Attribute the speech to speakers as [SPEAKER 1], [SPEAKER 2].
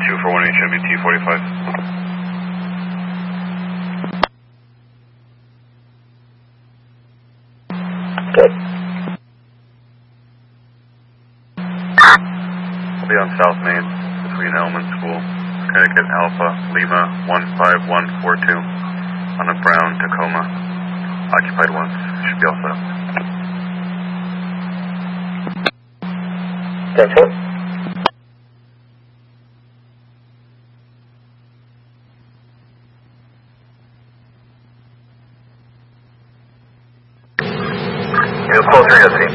[SPEAKER 1] 2418 Chevy T45.
[SPEAKER 2] Good.
[SPEAKER 1] I'll be on South Main between Elm and School, Connecticut Alpha Lima 15142 on a brown Tacoma. Occupied once. Should be all set.
[SPEAKER 2] That's it.
[SPEAKER 1] Closer, yes,